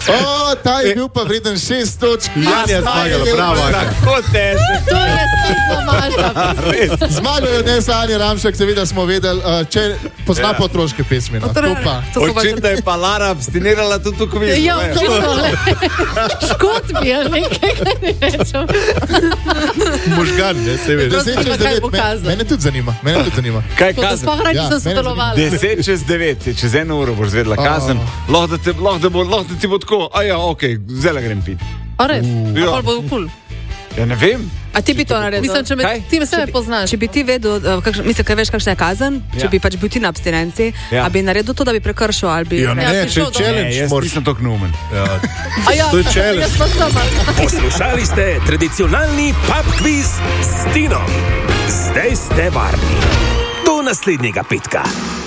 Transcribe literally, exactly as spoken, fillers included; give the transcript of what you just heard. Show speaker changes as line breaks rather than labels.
O, ta je bil pa vreden šest točk.
Janja zmagala, bravo.
Tako težko.
To je spet Maša.
Zmagajo dnes Anja Ramšek, seveda smo vedeli, uh, če pozna
Ja.
po otroške pesmi. No. To pa.
Očitno je pa Lara abstinirala tudi v kvizu.
Ja, očitno, le. Škot bi, ali nekaj, kaj ne rečem.
Možgan, ne, se veš.
Prosim,
Deset čez
pa kaj
devet,
bo
me-
kazen?
Mene tudi zanima, mene tudi zanima.
Kaj
To, da
kazen?
sploh radi
Ja,
so
mene
sodelovali.
Deset čez devet, je čez eno uro boš zvedla kazen. Lahko da, te, lahko da, bo, lahko da ti bo tako, a ja, ok, zdaj grem pit.
A res?
Ja.
A pol bo kul.
Ja ne vem.
A ti bi to naredil?
Mislim, če me,
Kaj?
ti me se poznaš.
Če bi ti vedel, uh, kakš, mislim, kaj veš, kakšna je kazen, če
Ja.
bi pač bil ti na abstinenci,
Ja.
a bi naredil to, da bi prekršil ali bi...
Ja, ne,
Ja,
če
prišel do-
Ne,
challenge
jaz
moraš.
nisem tako numen.
A ja,
To je challenge.
jaz pa sama.
Poslušali ste tradicionalni pub quiz s Tinom. Zdaj ste varni. Do naslednjega petka.